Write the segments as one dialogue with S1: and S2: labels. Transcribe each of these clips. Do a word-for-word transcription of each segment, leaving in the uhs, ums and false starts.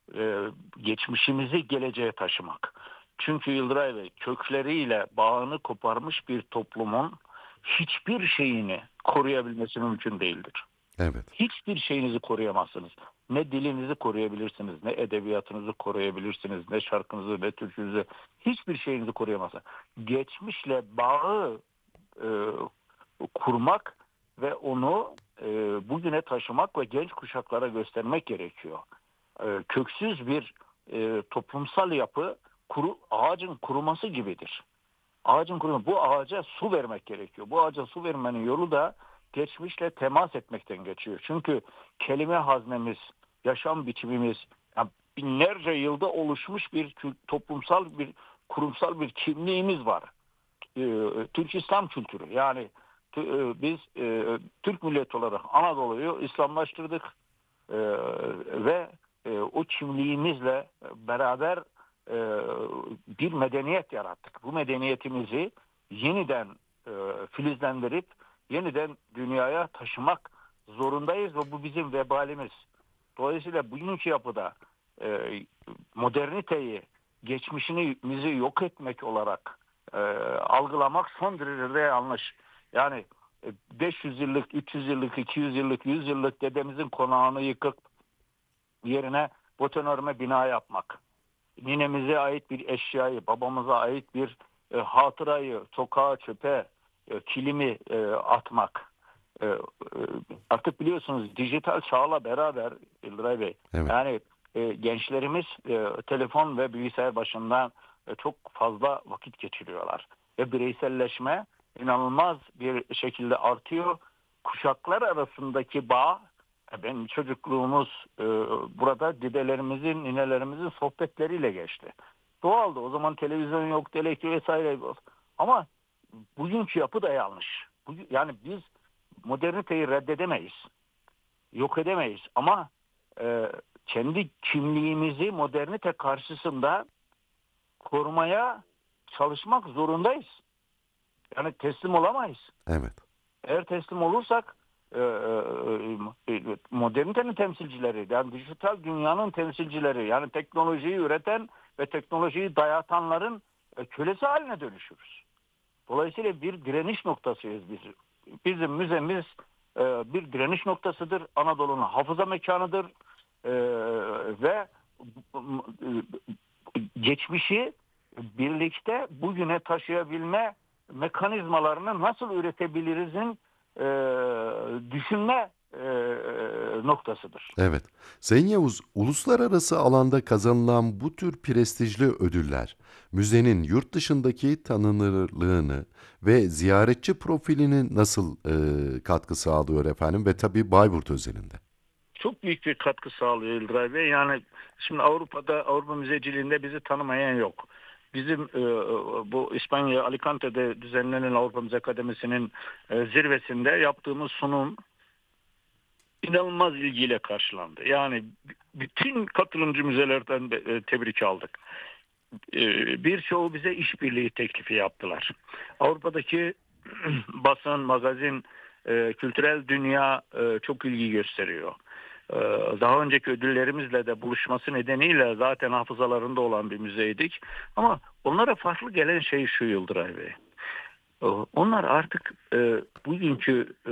S1: e, geçmişimizi geleceğe taşımak. Çünkü Yıldıray Bey, kökleriyle bağını koparmış bir toplumun hiçbir şeyini koruyabilmesi mümkün değildir.
S2: Evet.
S1: Hiçbir şeyinizi koruyamazsınız. Ne dilinizi koruyabilirsiniz, ne edebiyatınızı koruyabilirsiniz, ne şarkınızı, ne türkünüzü, hiçbir şeyinizi koruyamazsınız. Geçmişle bağı e, kurmak ve onu e, bugüne taşımak ve genç kuşaklara göstermek gerekiyor. E, köksüz bir e, toplumsal yapı kuru, ağacın kuruması gibidir. Ağacın kuruması, bu ağaca su vermek gerekiyor. Bu ağaca su vermenin yolu da geçmişle temas etmekten geçiyor. Çünkü kelime haznemiz, yaşam biçimimiz, yani binlerce yılda oluşmuş bir toplumsal bir kurumsal bir kimliğimiz var. Ee, Türk İslam kültürü. Yani e, biz e, Türk milleti olarak Anadolu'yu İslamlaştırdık e, ve e, o kimliğimizle beraber e, bir medeniyet yarattık. Bu medeniyetimizi yeniden e, filizlendirip yeniden dünyaya taşımak zorundayız ve bu bizim vebalimiz. Dolayısıyla bugünkü yapıda e, moderniteyi, geçmişimizi yok etmek olarak e, algılamak son derece yanlış. Yani e, beş yüz yıllık, üç yüz yıllık, iki yüz yıllık, yüz yıllık dedemizin konağını yıkıp yerine betonarme bina yapmak, ninemize ait bir eşyayı, babamıza ait bir e, hatırayı sokağa, çöpe, e, kilimi e, atmak. E, e, artık biliyorsunuz dijital çağla beraber Yıldıray Bey,
S2: Evet.
S1: yani e, gençlerimiz e, telefon ve bilgisayar başından e, çok fazla vakit geçiriyorlar. Ve bireyselleşme inanılmaz bir şekilde artıyor. Kuşaklar arasındaki bağ, e, benim çocukluğumuz e, burada dedelerimizin, ninelerimizin sohbetleriyle geçti. Doğaldı. O zaman televizyon yoktu, elektrik vesaire. Ama bugünkü yapı da yanlış. Bugün, yani biz moderniteyi reddedemeyiz. Yok edemeyiz. Ama e, kendi kimliğimizi modernite karşısında korumaya çalışmak zorundayız. Yani teslim olamayız.
S2: Evet.
S1: Eğer teslim olursak e, e, modernitenin temsilcileri, yani dijital dünyanın temsilcileri, yani teknolojiyi üreten ve teknolojiyi dayatanların e, kölesi haline dönüşürüz. Dolayısıyla bir direniş noktasıyız biz. Bizim müzemiz e, bir direniş noktasıdır. Anadolu'nun hafıza mekanıdır. E, ve geçmişi birlikte bugüne taşıyabilme mekanizmalarını nasıl üretebilirizin e, düşünme e, noktasıdır.
S2: Evet. Sayın Yavuz, uluslararası alanda kazanılan bu tür prestijli ödüller, müzenin yurt dışındaki tanınırlığını ve ziyaretçi profilini nasıl e, katkı sağlıyor efendim ve tabii Bayburt özelinde?
S1: Çok büyük bir katkı sağlıyor Yıldıray Bey. Yani şimdi Avrupa'da, Avrupa müzeciliğinde bizi tanımayan yok. Bizim e, bu İspanya Alicante'de düzenlenen Avrupa Müze Akademisi'nin e, zirvesinde yaptığımız sunum inanılmaz ilgiyle karşılandı. Yani bütün katılımcı müzelerden e, tebrik aldık. E, birçoğu bize işbirliği teklifi yaptılar. Avrupa'daki basın, magazin, e, kültürel dünya e, çok ilgi gösteriyor. E, daha önceki ödüllerimizle de buluşması nedeniyle zaten hafızalarında olan bir müzeydik. Ama onlara farklı gelen şey şu Yıldıray Bey. E, Onlar artık e, bugünkü e,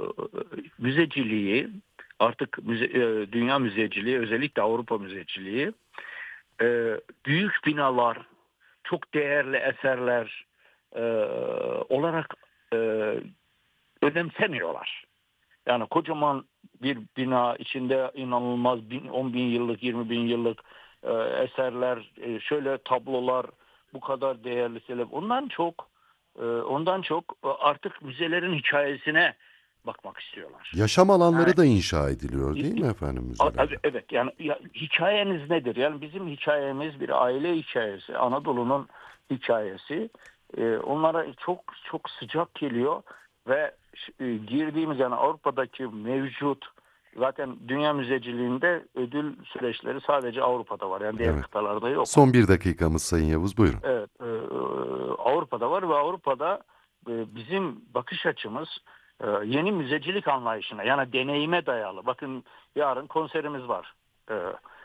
S1: müzeciliği, artık müze, e, dünya müzeciliği, özellikle Avrupa müzeciliği, e, büyük binalar, çok değerli eserler e, olarak e, önemsemiyorlar. Yani kocaman bir bina içinde inanılmaz bin, on bin yıllık, yirmi bin yıllık e, eserler, e, şöyle tablolar, bu kadar değerli şeyler. Ondan çok, e, ondan çok artık müzelerin hikayesine bakmak istiyorlar.
S2: Yaşam
S1: Yani
S2: alanları da inşa ediliyor değil mi efendim müzelerde?
S1: evet, yani ya, hikayeniz nedir? Yani bizim hikayemiz bir aile hikayesi, Anadolu'nun hikayesi. Ee, onlara çok çok sıcak geliyor ve e, girdiğimiz, yani Avrupa'daki mevcut, zaten dünya müzeciliğinde ödül süreçleri sadece Avrupa'da var. Yani diğer
S2: Evet.
S1: kıtalarda yok.
S2: Son bir dakikamız Sayın Yavuz, buyurun.
S1: Evet, e, Avrupa'da var ve Avrupa'da e, bizim bakış açımız e, yeni müzecilik anlayışına, yani deneyime dayalı. Bakın yarın konserimiz var. E,